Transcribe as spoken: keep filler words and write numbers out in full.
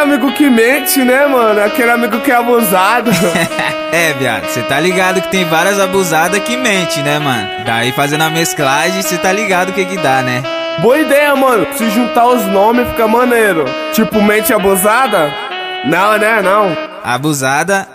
amigo que mente, né, mano? Aquele amigo que é abusado. É, viado, cê tá ligado que tem várias abusadas que mente, né, mano? Daí fazendo a mesclagem, cê tá ligado o que que dá, né? Boa ideia, mano. Se juntar os nomes fica maneiro. Tipo, mente abusada? Não, né? Não. Abusada